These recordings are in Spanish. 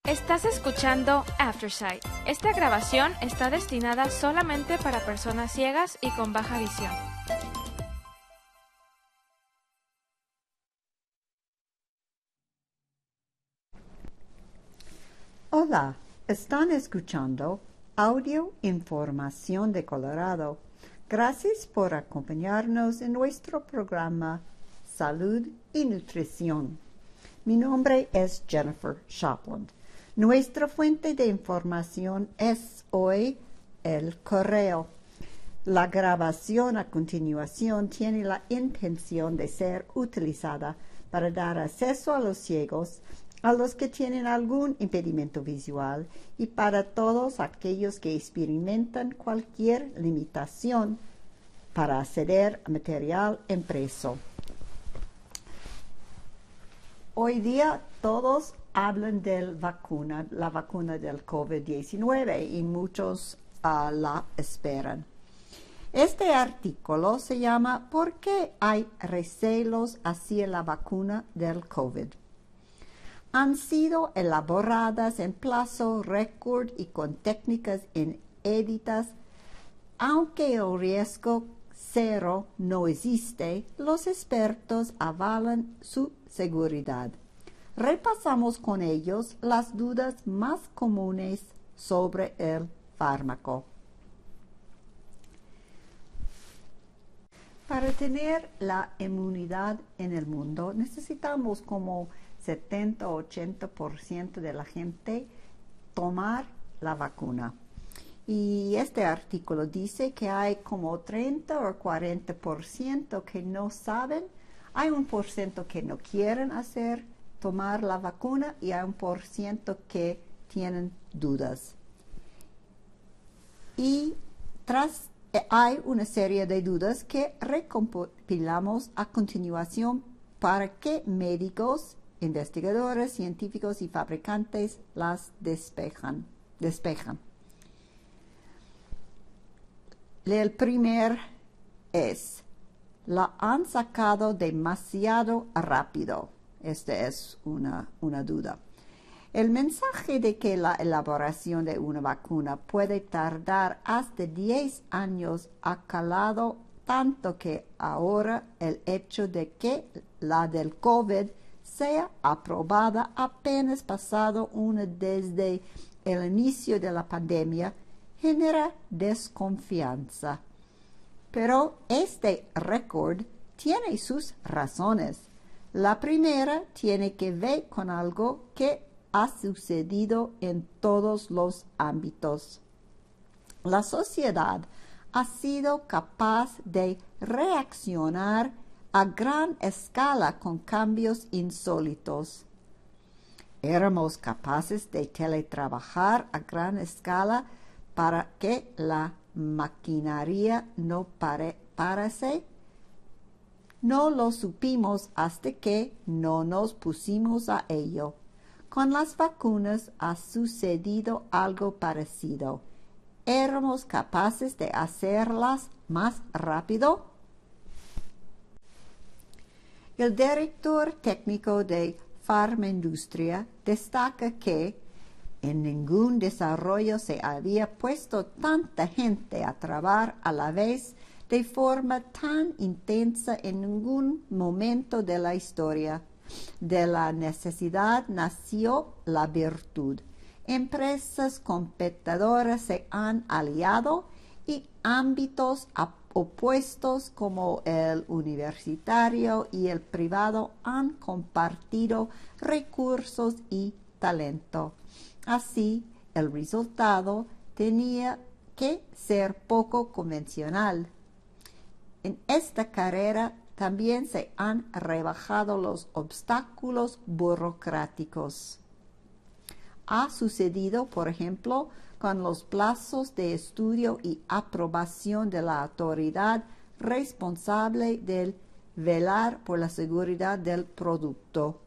Estás escuchando Aftersight. Esta grabación está destinada solamente para personas ciegas y con baja visión. Hola, están escuchando Audio Información de Colorado. Gracias por acompañarnos en nuestro programa Salud y Nutrición. Mi nombre es Jennifer Shopland. Nuestra fuente de información es hoy el correo. La grabación a continuación tiene la intención de ser utilizada para dar acceso a los ciegos, a los que tienen algún impedimento visual y para todos aquellos que experimentan cualquier limitación para acceder a material impreso. Hoy día todos hablan de la vacuna del COVID-19 y muchos la esperan. Este artículo se llama ¿Por qué hay recelos hacia la vacuna del COVID? Han sido elaboradas en plazo récord y con técnicas inéditas. Aunque el riesgo cero no existe, los expertos avalan su seguridad. Repasamos con ellos las dudas más comunes sobre el fármaco. Para tener la inmunidad en el mundo, necesitamos como 70-80% de la gente tomar la vacuna. Y este artículo dice que hay como 30 o 40% que no saben, hay un por ciento que no quieren tomar la vacuna y hay un por ciento que tienen dudas. Y hay una serie de dudas que recopilamos a continuación para que médicos, investigadores, científicos y fabricantes las despejan. El primer es, la han sacado demasiado rápido. Esta es una duda. El mensaje de que la elaboración de una vacuna puede tardar hasta 10 años ha calado tanto que ahora el hecho de que la del COVID sea aprobada apenas pasado desde el inicio de la pandemia genera desconfianza. Pero este récord tiene sus razones. La primera tiene que ver con algo que ha sucedido en todos los ámbitos. La sociedad ha sido capaz de reaccionar a gran escala con cambios insólitos. Éramos capaces de teletrabajar a gran escala para que la maquinaria no parase. No lo supimos hasta que no nos pusimos a ello. Con las vacunas ha sucedido algo parecido. ¿Éramos capaces de hacerlas más rápido? El director técnico de Farmaindustria destaca que en ningún desarrollo se había puesto tanta gente a trabajar a la vez de forma tan intensa en ningún momento de la historia. De la necesidad nació la virtud. Empresas competidoras se han aliado y ámbitos opuestos como el universitario y el privado han compartido recursos y talento. Así, el resultado tenía que ser poco convencional. En esta carrera también se han rebajado los obstáculos burocráticos. Ha sucedido, por ejemplo, con los plazos de estudio y aprobación de la autoridad responsable de velar por la seguridad del producto.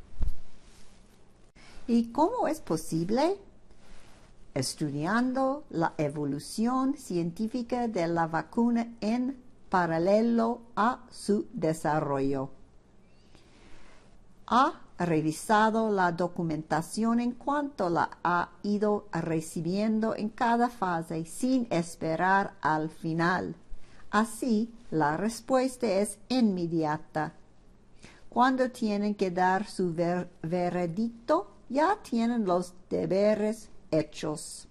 ¿Y cómo es posible? Estudiando la evolución científica de la vacuna en paralelo a su desarrollo. Ha revisado la documentación en cuanto la ha ido recibiendo en cada fase sin esperar al final. Así, la respuesta es inmediata. Cuando tienen que dar su veredicto, ya tienen los deberes hechos.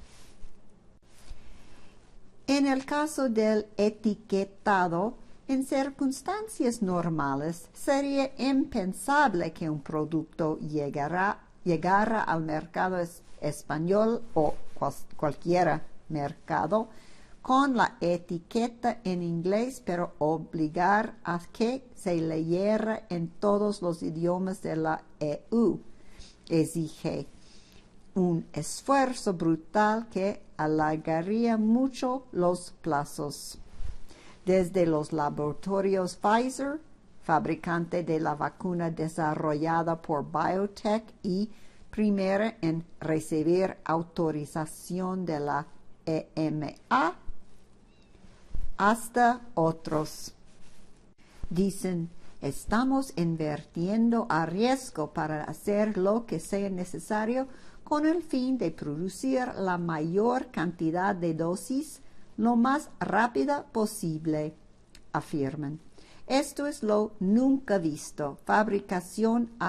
En el caso del etiquetado, en circunstancias normales sería impensable que un producto llegara al mercado español o cualquier mercado con la etiqueta en inglés, pero obligar a que se leyera en todos los idiomas de la EU exige un esfuerzo brutal que alargaría mucho los plazos. Desde los laboratorios Pfizer, fabricante de la vacuna desarrollada por BioNTech y primera en recibir autorización de la EMA, hasta otros. Dicen, estamos invirtiendo a riesgo para hacer lo que sea necesario con el fin de producir la mayor cantidad de dosis lo más rápida posible, afirman. Esto es lo nunca visto, fabricación